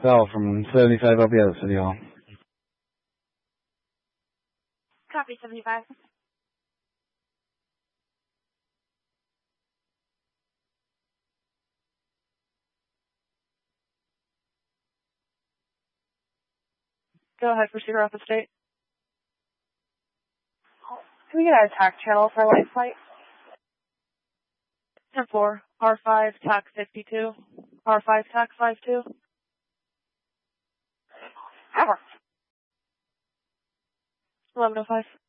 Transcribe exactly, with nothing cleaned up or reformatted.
Bell from seventy-five, I'll be out at City Hall. Copy, seventy-five. Go ahead, proceed off the state. Can we get our tack channel for light flight? ten four, R five, tack fifty-two. R five, tack five two. eleven oh five.